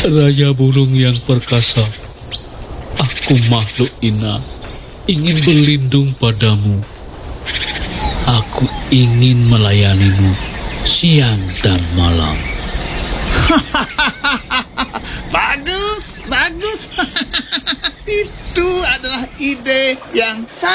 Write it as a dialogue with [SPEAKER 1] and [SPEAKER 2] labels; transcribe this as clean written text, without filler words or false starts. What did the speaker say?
[SPEAKER 1] Raja burung yang perkasa, aku makhluk ina, ingin berlindung padamu. Aku ingin melayanimu siang dan malam.
[SPEAKER 2] Bagus, bagus. Itu adalah ide yang